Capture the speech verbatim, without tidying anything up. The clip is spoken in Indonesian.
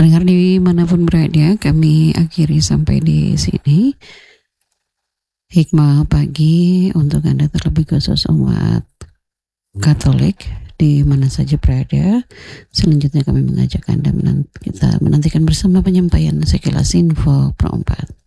Pendengar dimanapun berada, kami akhiri sampai di sini. Hikmah pagi untuk Anda terlebih khusus umat Katolik di mana saja berada. Selanjutnya kami mengajak Anda menant- kita menantikan bersama penyampaian sekilas info perempat.